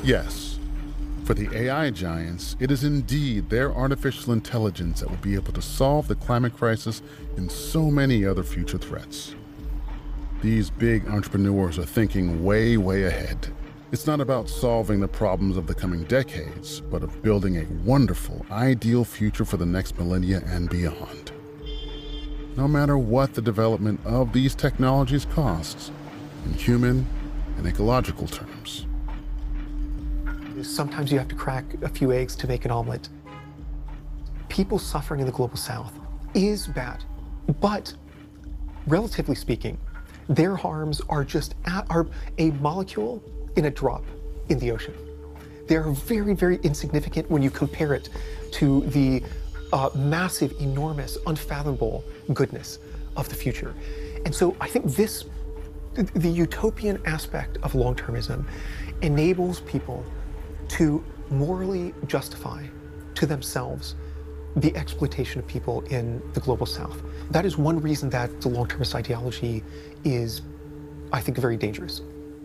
Yes, for the AI giants, it is indeed their artificial intelligence that will be able to solve the climate crisis and so many other future threats. These big entrepreneurs are thinking way, way ahead. It's not about solving the problems of the coming decades, but of building a wonderful, ideal future for the next millennia and beyond. No matter what the development of these technologies costs, in human and ecological terms. Sometimes you have to crack a few eggs to make an omelet. People suffering in the global south is bad, but relatively speaking, their harms are are a molecule in a drop in the ocean. They are very, very insignificant when you compare it to the massive, enormous, unfathomable goodness of the future. And so I think the utopian aspect of long-termism enables people to morally justify to themselves the exploitation of people in the global south. That is one reason that the long-termist ideology is, I think, very dangerous.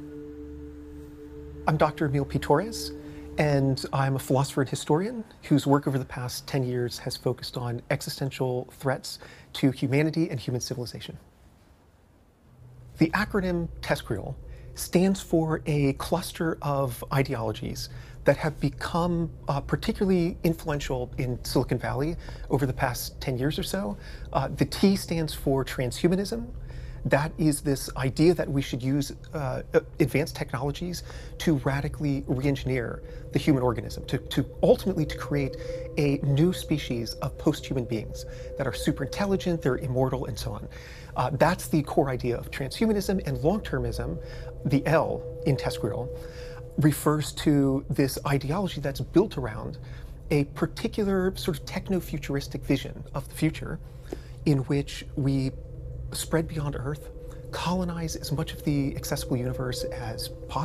I'm Dr. Emil P. Torres, and I'm a philosopher and historian whose work over the past 10 years has focused on existential threats to humanity and human civilization. The acronym TESCREAL stands for a cluster of ideologies that have become particularly influential in Silicon Valley over the past 10 years or so. The T stands for transhumanism. That is this idea that we should use advanced technologies to radically re-engineer the human organism, to ultimately to create a new species of post-human beings that are super intelligent, they're immortal, and so on. That's the core idea of transhumanism. And long-termism, the L in TESCREAL, refers to this ideology that's built around a particular sort of techno-futuristic vision of the future in which we spread beyond Earth, colonize as much of the accessible universe as possible.